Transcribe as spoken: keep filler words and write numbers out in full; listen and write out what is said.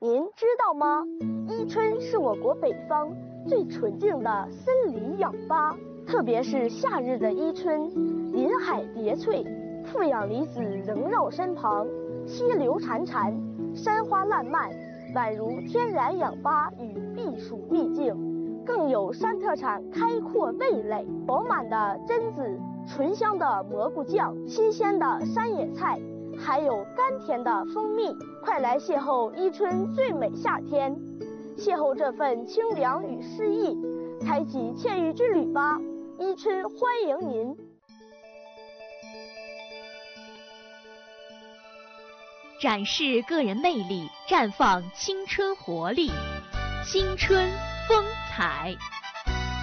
您知道吗？伊春是我国北方最纯净的森林氧吧，特别是夏日的伊春，林海叠翠，负氧离子萦绕身旁，溪流潺潺，山花烂漫，宛如天然氧吧与避暑秘境。更有山特产开阔味蕾，饱满的榛子，醇香的蘑菇酱，新鲜的山野菜，还有甘甜的蜂蜜。快来邂逅伊春最美夏天，邂逅这份清凉与诗意，开启倩玉之旅吧！伊春欢迎您。 展示个人魅力，绽放青春活力，新春风采。